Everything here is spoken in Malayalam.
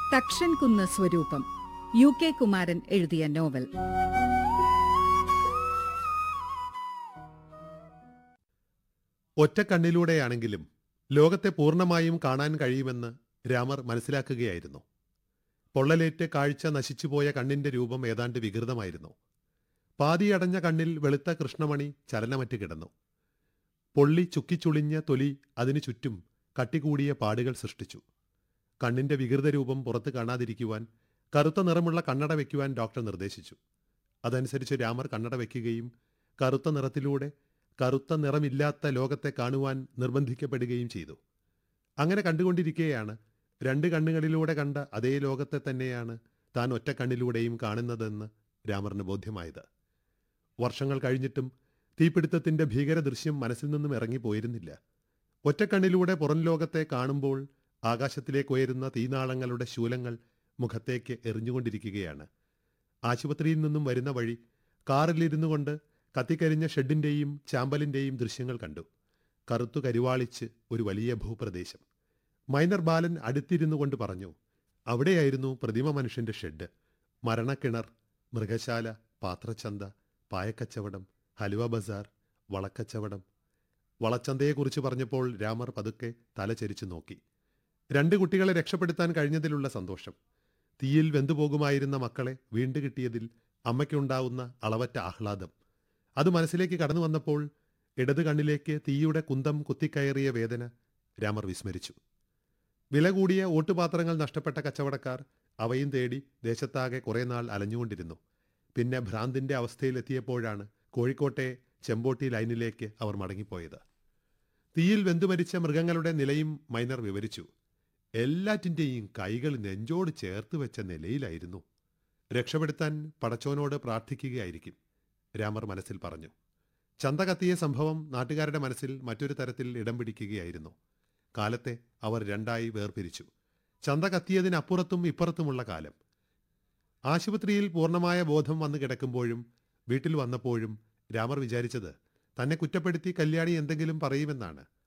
തക്ഷൻകുന്ന് സ്വരൂപം, UK കുമാരൻ എഴുതിയ നോവൽ. ഒറ്റക്കണ്ണിലൂടെയാണെങ്കിലും ലോകത്തെ പൂർണ്ണമായും കാണാൻ കഴിയുമെന്ന് രാമർ മനസ്സിലാക്കുകയായിരുന്നു. പൊള്ളലേറ്റ് കാഴ്ച നശിച്ചുപോയ കണ്ണിന്റെ രൂപം ഏതാണ്ട് വികൃതമായിരുന്നു. പാതിയടഞ്ഞ കണ്ണിൽ വെളുത്ത കൃഷ്ണമണി ചലനമറ്റ് കിടന്നു. പൊള്ളി ചുക്കിച്ചുളിഞ്ഞ തൊലി അതിനു ചുറ്റും കട്ടികൂടിയ പാടുകൾ സൃഷ്ടിച്ചു. കണ്ണിന്റെ വികൃത രൂപം പുറത്ത് കാണാതിരിക്കുവാൻ കറുത്ത നിറമുള്ള കണ്ണട വയ്ക്കുവാൻ ഡോക്ടർ നിർദ്ദേശിച്ചു. അതനുസരിച്ച് രാമർ കണ്ണട വയ്ക്കുകയും കറുത്ത നിറത്തിലൂടെ കറുത്ത നിറമില്ലാത്ത ലോകത്തെ കാണുവാൻ നിർബന്ധിക്കപ്പെടുകയും ചെയ്തു. അങ്ങനെ കണ്ടുകൊണ്ടിരിക്കെയാണ് രണ്ട് കണ്ണുകളിലൂടെ കണ്ട അതേ ലോകത്തെ തന്നെയാണ് താൻ ഒറ്റ കണ്ണിലൂടെയും കാണുന്നതെന്ന് രാമറിന് ബോധ്യമായത്. വർഷങ്ങൾ കഴിഞ്ഞിട്ടും തീപിടുത്തത്തിന്റെ ഭീകരദൃശ്യം മനസ്സിൽ നിന്നും ഇറങ്ങിപ്പോയിരുന്നില്ല. ഒറ്റക്കണ്ണിലൂടെ പുറം ലോകത്തെ കാണുമ്പോൾ ആകാശത്തിലേക്കുയരുന്ന തീനാളങ്ങളുടെ ശൂലങ്ങൾ മുഖത്തേക്ക് എറിഞ്ഞുകൊണ്ടിരിക്കുകയാണ്. ആശുപത്രിയിൽ നിന്നും വരുന്ന വഴി കാറിലിരുന്നു കൊണ്ട് കത്തിക്കരിഞ്ഞ ഷെഡിന്റെയും ചാമ്പലിന്റെയും ദൃശ്യങ്ങൾ കണ്ടു. കറുത്തു കരുവാളിച്ച് ഒരു വലിയ ഭൂപ്രദേശം. മൈനർ ബാലൻ അടുത്തിരുന്നു കൊണ്ട് പറഞ്ഞു, അവിടെയായിരുന്നു പ്രതിമ മനുഷ്യന്റെ ഷെഡ്. മരണക്കിണർ, മൃഗശാല, പാത്രച്ചന്ത, പായക്കച്ചവടം, ഹലുവ ബസാർ, വളക്കച്ചവടം. വളച്ചന്തയെക്കുറിച്ച് പറഞ്ഞപ്പോൾ രാമർ പതുക്കെ തലചരിച്ചു നോക്കി. 2 കുട്ടികളെ രക്ഷപ്പെടുത്താൻ കഴിഞ്ഞതിലുള്ള സന്തോഷം, തീയിൽ വെന്തുപോകുമായിരുന്ന മക്കളെ വീണ്ടു കിട്ടിയതിൽ അമ്മയ്ക്കുണ്ടാവുന്ന അളവറ്റ ആഹ്ലാദം, അത് മനസ്സിലേക്ക് കടന്നു വന്നപ്പോൾ ഇടത് കണ്ണിലേക്ക് തീയുടെ കുന്തം കുത്തിക്കയറിയ വേദന രാമർ വിസ്മരിച്ചു. വില കൂടിയ ഓട്ടുപാത്രങ്ങൾ നഷ്ടപ്പെട്ട കച്ചവടക്കാർ അവയും തേടി ദേശത്താകെ കുറേ നാൾ അലഞ്ഞുകൊണ്ടിരുന്നു. പിന്നെ ഭ്രാന്തിന്റെ അവസ്ഥയിലെത്തിയപ്പോഴാണ് കോഴിക്കോട്ടെ ചെമ്പോട്ടി ലൈനിലേക്ക് അവർ മടങ്ങിപ്പോയത്. തീയിൽ വെന്തുമരിച്ച മൃഗങ്ങളുടെ നിലയും മൈനർ വിവരിച്ചു. എല്ലാറ്റിൻ്റെയും കൈകൾ നെഞ്ചോട് ചേർത്ത് വെച്ച നിലയിലായിരുന്നു. രക്ഷപ്പെടുത്താൻ പടച്ചോനോട് പ്രാർത്ഥിക്കുകയായിരിക്കും, രാമർ മനസ്സിൽ പറഞ്ഞു. ചന്ത കത്തിയ സംഭവം നാട്ടുകാരുടെ മനസ്സിൽ മറ്റൊരു തരത്തിൽ ഇടം പിടിക്കുകയായിരുന്നു. കാലത്തെ അവർ രണ്ടായി വേർപിരിച്ചു. ചന്ത കത്തിയതിനപ്പുറത്തും ഇപ്പുറത്തുമുള്ള കാലം. ആശുപത്രിയിൽ പൂർണ്ണമായ ബോധം വന്നു കിടക്കുമ്പോഴും വീട്ടിൽ വന്നപ്പോഴും രാമർ വിചാരിച്ചത് തന്നെ കുറ്റപ്പെടുത്തി കല്യാണി എന്തെങ്കിലും പറയുമെന്നാണ്.